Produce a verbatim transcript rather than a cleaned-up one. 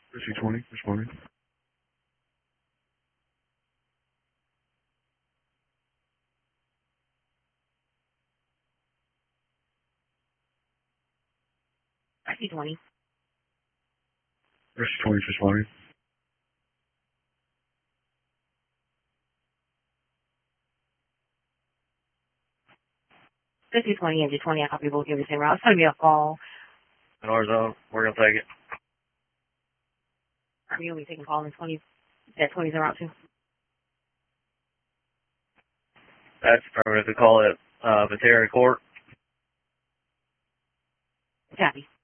Rescue twenty, responding. Rescue twenty. Rescue twenty, responding. Rescue twenty, Engine twenty, I copy both of you the same route. It's going to be a call. In our zone, we're going to take it. Are you going to be taking call in twenty, that twenty's en route too? That's affirmative to call it uh, Veterinary Court. Copy.